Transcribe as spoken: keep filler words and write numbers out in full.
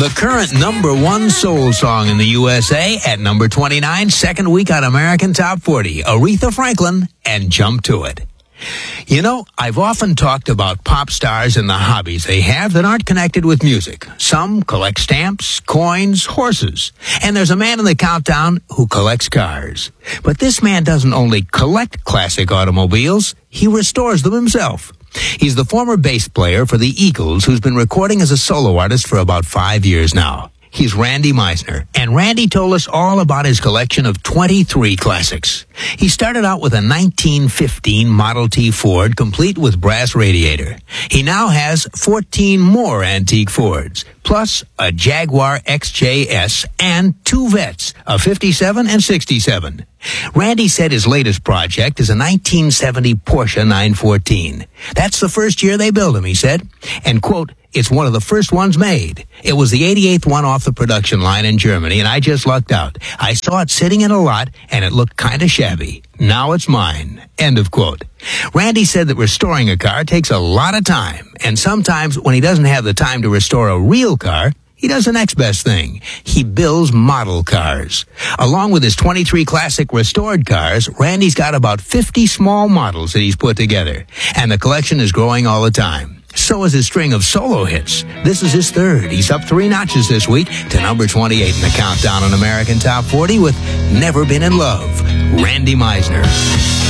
The current number one soul song in the U S A at number twenty-nine, second week on American Top forty, Aretha Franklin and Jump to It. You know, I've often talked about pop stars and the hobbies they have that aren't connected with music. Some collect stamps, coins, horses. And there's a man in the countdown who collects cars. But this man doesn't only collect classic automobiles, he restores them himself. He's the former bass player for the Eagles who's been recording as a solo artist for about five years now. He's Randy Meisner, and Randy told us all about his collection of twenty-three classics. He started out with a nineteen fifteen Model T Ford complete with brass radiator. He now has fourteen more antique Fords, plus a Jaguar X J S and two Vets, a fifty-seven and sixty-seven. Randy said his latest project is a nineteen seventy Porsche nine fourteen. That's the first year they built him, he said. And, quote, it's one of the first ones made. It was the eighty-eighth one off the production line in Germany, and I just lucked out. I saw it sitting in a lot, and it looked kind of shabby. Now it's mine. End of quote. Randy said that restoring a car takes a lot of time, and sometimes when he doesn't have the time to restore a real car, he does the next best thing. He builds model cars. Along with his twenty-three classic restored cars, Randy's got about fifty small models that he's put together, and the collection is growing all the time. So is his string of solo hits. This is his third. He's up three notches this week to number twenty-eight in the countdown on American Top forty with Never Been in Love, Randy Meisner.